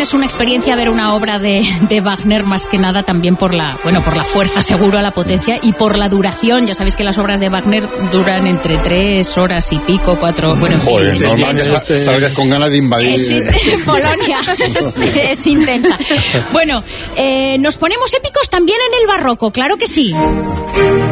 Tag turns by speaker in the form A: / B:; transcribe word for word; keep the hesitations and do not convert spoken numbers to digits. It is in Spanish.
A: es una experiencia ver una obra de, de Wagner, más que nada también por la, bueno, por la fuerza, seguro, la potencia y por la duración. Ya sabéis que las obras de Wagner duran entre tres horas y pico, cuatro, bueno, en
B: Joder,
A: fin,
B: normal que
A: intenso.
B: salgas con ganas de invadir
A: Es, Polonia, es, es intensa. Bueno, eh, nos ponemos épicos también en el barroco, claro que sí.